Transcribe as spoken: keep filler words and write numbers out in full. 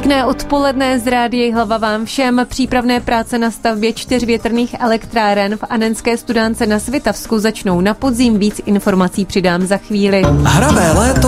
Pěkné odpoledne z Rádia Jihlava vám všem. Přípravné práce na stavbě čtyř větrných elektráren v Anenské studánce na Svitavsku začnou na podzim. Víc informací přidám za chvíli. Hravé léto